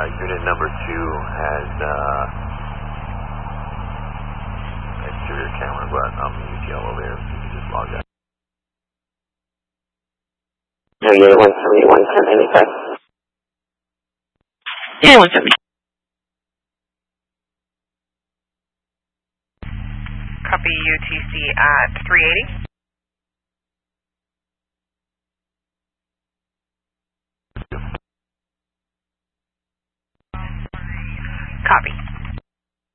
unit number 2 has exterior camera, but I'm going to use yellow there, so you can just log that. Yeah, 171, yeah, 170. Copy UTC at 380. Copy.